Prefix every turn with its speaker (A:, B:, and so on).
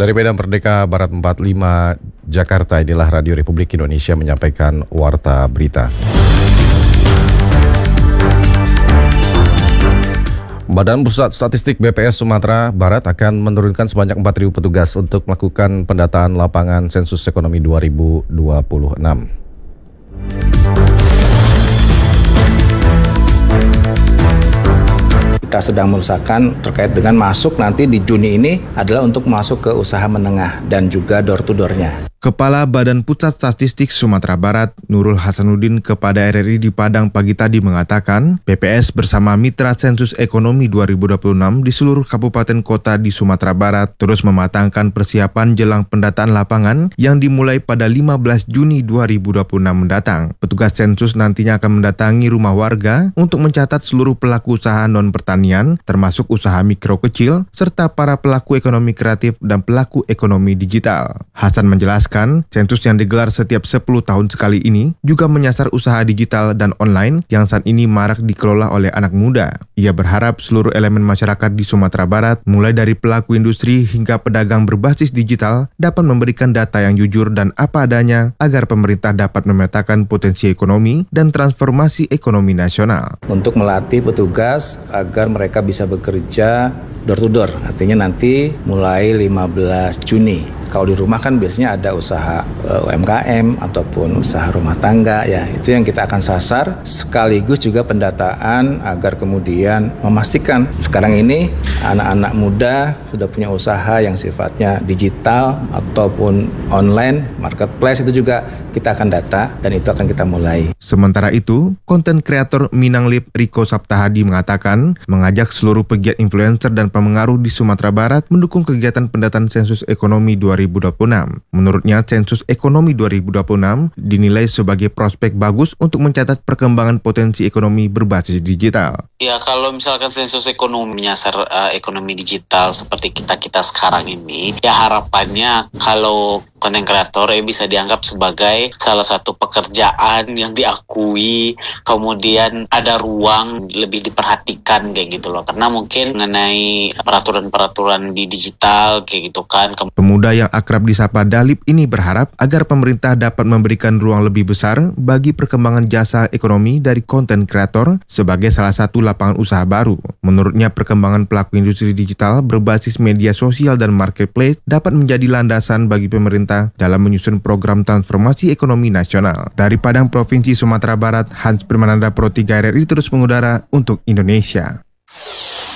A: Dari Medan Merdeka Barat 45 Jakarta, inilah Radio Republik Indonesia menyampaikan Warta Berita. Badan Pusat Statistik BPS Sumatera Barat akan menurunkan sebanyak 4.000 petugas untuk melakukan pendataan lapangan sensus ekonomi 2026.
B: Kita sedang merusakan terkait dengan masuk nanti di Juni ini adalah untuk masuk ke usaha menengah dan juga door to door-nya.
C: Kepala Badan Pusat Statistik Sumatera Barat, Nurul Hasanuddin kepada RRI di Padang pagi tadi mengatakan, BPS bersama Mitra Sensus Ekonomi 2026 di seluruh kabupaten kota di Sumatera Barat terus mematangkan persiapan jelang pendataan lapangan yang dimulai pada 15 Juni 2026 mendatang. Petugas sensus nantinya akan mendatangi rumah warga untuk mencatat seluruh pelaku usaha non-pertanian, termasuk usaha mikro kecil, serta para pelaku ekonomi kreatif dan pelaku ekonomi digital. Hasan menjelaskan, sensus yang digelar setiap 10 tahun sekali ini juga menyasar usaha digital dan online yang saat ini marak dikelola oleh anak muda. Ia berharap seluruh elemen masyarakat di Sumatera Barat, mulai dari pelaku industri hingga pedagang berbasis digital, dapat memberikan data yang jujur dan apa adanya agar pemerintah dapat memetakan potensi ekonomi dan transformasi ekonomi nasional.
B: Untuk melatih petugas agar mereka bisa bekerja door to door, artinya nanti mulai 15 Juni. Kalau di rumah kan biasanya ada usaha UMKM ataupun usaha rumah tangga, ya itu yang kita akan sasar, sekaligus juga pendataan agar kemudian memastikan sekarang ini anak-anak muda sudah punya usaha yang sifatnya digital ataupun online, marketplace, itu juga kita akan data dan itu akan kita mulai.
C: Sementara itu, konten kreator Minanglip Riko Saptahadi mengatakan mengajak seluruh pegiat influencer dan pemengaruh di Sumatera Barat mendukung kegiatan pendataan sensus ekonomi 2026. Menurutnya, sensus ekonomi 2026 dinilai sebagai prospek bagus untuk mencatat perkembangan potensi ekonomi berbasis digital.
D: Ya, kalau misalkan sensus ekonomi menyasar ekonomi digital seperti kita sekarang ini, ya harapannya kalau konten kreator bisa dianggap sebagai salah satu pekerjaan yang diakui, kemudian ada ruang lebih diperhatikan kayak gitu loh. Karena mungkin mengenai peraturan-peraturan di digital kayak gitu kan.
C: Pemuda yang akrab disapa Dalip ini berharap agar pemerintah dapat memberikan ruang lebih besar bagi perkembangan jasa ekonomi dari konten kreator sebagai salah satu lapangan usaha baru. Menurutnya, perkembangan pelaku industri digital berbasis media sosial dan marketplace dapat menjadi landasan bagi pemerintah dalam menyusun program transformasi ekonomi nasional. Dari Padang, Provinsi Sumatera Barat, Hans Primananda Pro 3 RRI terus mengudara untuk Indonesia.